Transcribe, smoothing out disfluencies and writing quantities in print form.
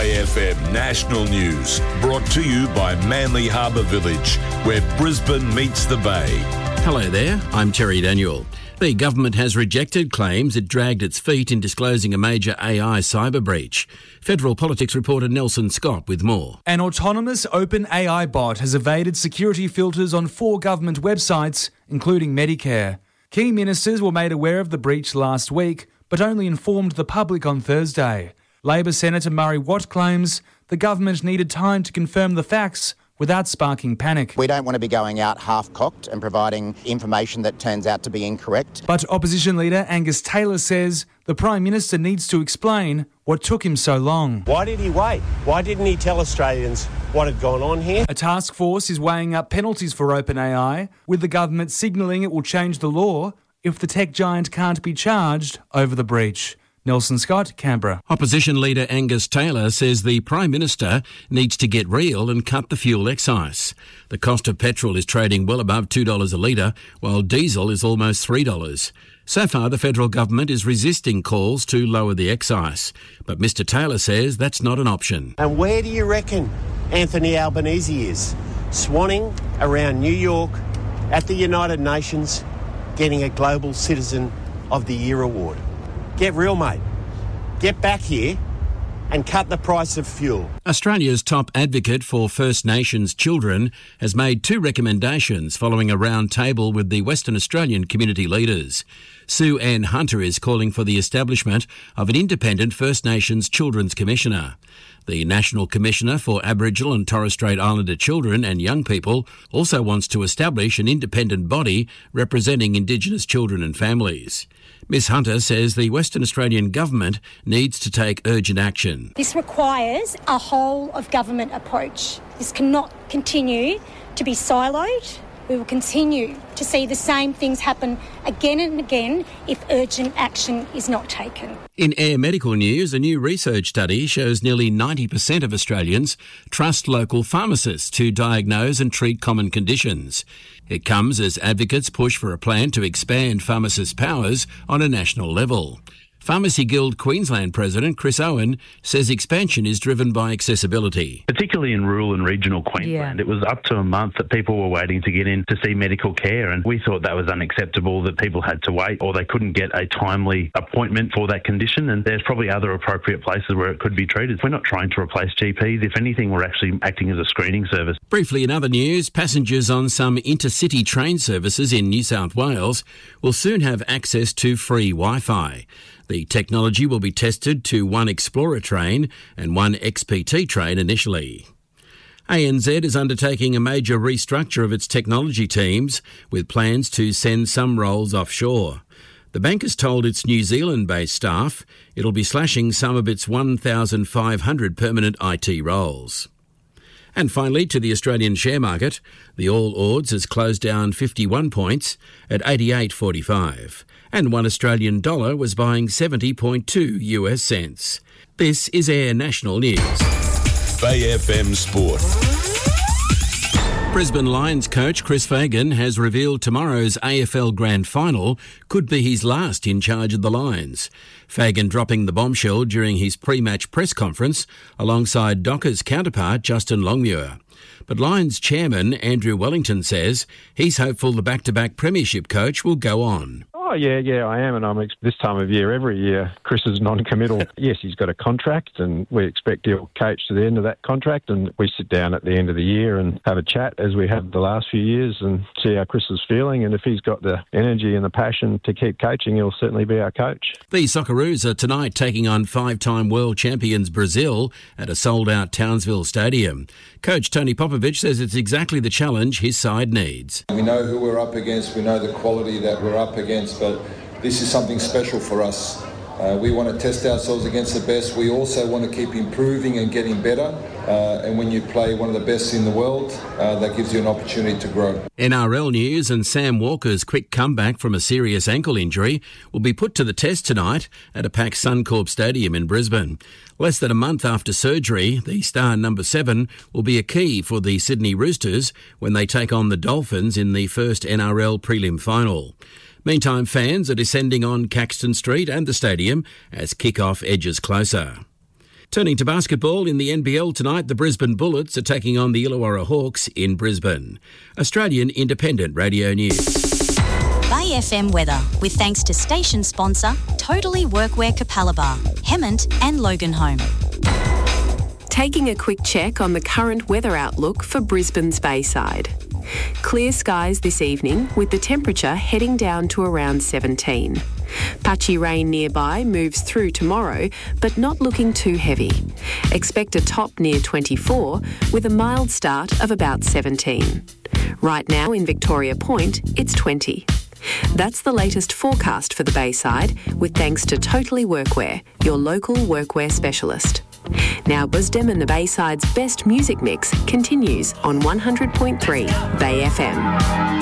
Bay FM National News, brought to you by Manly Harbour Village, where Brisbane meets the Bay. Hello there, I'm Terry Daniel. The government has rejected claims it dragged its feet in disclosing a major AI cyber breach. Federal Politics reporter Nelson Scott with more. An autonomous open AI bot has evaded security filters on 4 government websites, including Medicare. Key ministers were made aware of the breach last week, but only informed the public on Thursday. Labor Senator Murray Watt claims the government needed time to confirm the facts without sparking panic. We don't want to be going out half-cocked and providing information that turns out to be incorrect. But opposition leader Angus Taylor says the Prime Minister needs to explain what took him so long. Why did he wait? Why didn't he tell Australians what had gone on here? A task force is weighing up penalties for OpenAI, with the government signalling it will change the law if the tech giant can't be charged over the breach. Nelson Scott, Canberra. Opposition leader Angus Taylor says the Prime Minister needs to get real and cut the fuel excise. The cost of petrol is trading well above $2 a litre, while diesel is almost $3. So far, the federal government is resisting calls to lower the excise. But Mr Taylor says that's not an option. And where do you reckon Anthony Albanese is? Swanning around New York at the United Nations, getting a Global Citizen of the Year award. Get real, mate. Get back here and cut the price of fuel. Australia's top advocate for First Nations children has made 2 recommendations following a round table with the Western Australian community leaders. Sue Ann Hunter is calling for the establishment of an independent First Nations Children's Commissioner. The National Commissioner for Aboriginal and Torres Strait Islander children and young people also wants to establish an independent body representing Indigenous children and families. Ms Hunter says the Western Australian government needs to take urgent action. This requires a whole of government approach. This cannot continue to be siloed. We will continue to see the same things happen again and again if urgent action is not taken. In Air Medical News, a new research study shows nearly 90% of Australians trust local pharmacists to diagnose and treat common conditions. It comes as advocates push for a plan to expand pharmacists' powers on a national level. Pharmacy Guild Queensland President Chris Owen says expansion is driven by accessibility. Particularly in rural and regional Queensland, It was up to a month that people were waiting to get in to see medical care, and we thought that was unacceptable, that people had to wait or they couldn't get a timely appointment for that condition, and there's probably other appropriate places where it could be treated. We're not trying to replace GPs. If anything, we're actually acting as a screening service. Briefly, in other news, passengers on some intercity train services in New South Wales will soon have access to free Wi-Fi. The technology will be tested to one Explorer train and one XPT train initially. ANZ is undertaking a major restructure of its technology teams with plans to send some roles offshore. The bank has told its New Zealand-based staff it'll be slashing some of its 1,500 permanent IT roles. And finally, to the Australian share market, the All Ords has closed down 51 points at 88.45, and $1 Australian dollar was buying 70.2 US cents. This is Air National News. Bay FM Sport. Brisbane Lions coach Chris Fagan has revealed tomorrow's AFL Grand Final could be his last in charge of the Lions. Fagan dropping the bombshell during his pre-match press conference alongside Dockers counterpart Justin Longmuir. But Lions chairman Andrew Wellington says he's hopeful the back-to-back premiership coach will go on. Oh, yeah, I am, and this time of year, every year, Chris is non-committal. Yes, he's got a contract, and we expect he'll coach to the end of that contract, and we sit down at the end of the year and have a chat, as we have the last few years, and see how Chris is feeling, and if he's got the energy and the passion to keep coaching, he'll certainly be our coach. The Socceroos are tonight taking on 5-time world champions Brazil at a sold-out Townsville Stadium. Coach Tony Popovich says it's exactly the challenge his side needs. We know who we're up against, we know the quality that we're up against, but this is something special for us. We want to test ourselves against the best. We also want to keep improving and getting better. And when you play one of the best in the world, that gives you an opportunity to grow. NRL news, and Sam Walker's quick comeback from a serious ankle injury will be put to the test tonight at a packed Suncorp Stadium in Brisbane. Less than a month after surgery, the star number 7 will be a key for the Sydney Roosters when they take on the Dolphins in the first NRL prelim final. Meantime, fans are descending on Caxton Street and the stadium as kick-off edges closer. Turning to basketball, in the NBL tonight, the Brisbane Bullets are taking on the Illawarra Hawks in Brisbane. Australian Independent Radio News. Bay FM weather, with thanks to station sponsor Totally Workwear Capalaba, Hemmant and Loganholme. Taking a quick check on the current weather outlook for Brisbane's Bayside. Clear skies this evening, with the temperature heading down to around 17. Patchy rain nearby moves through tomorrow, but not looking too heavy. Expect a top near 24, with a mild start of about 17. Right now in Victoria Point, it's 20. That's the latest forecast for the Bayside, with thanks to Totally Workwear, your local workwear specialist. Now Brisbane and the Bayside's best music mix continues on 100.3 Bay FM.